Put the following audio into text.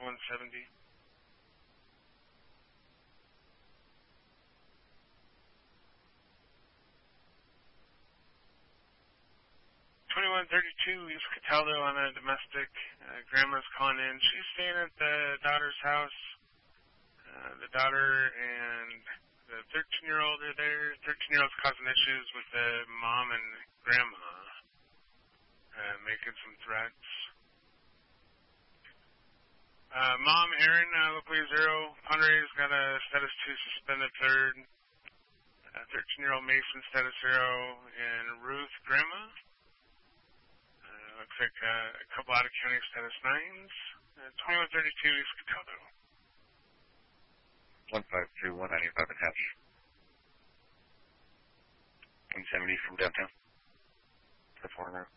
170. 2132 East Cataldo on a domestic. Grandma's calling in. She's staying at the daughter's house. The daughter and the 13-year-old are there. 13-year-old's causing issues with the mom and grandma, making some threats. Mom, Erin, locally 0. Pondere's got a status 2, suspended 3rd. 13-year-old Mason, status 0. And Ruth, grandma. Looks like a couple out-of-county status 9s. 2132 East Cataldo. 152, 195 attached. 170 from downtown. The 4 route.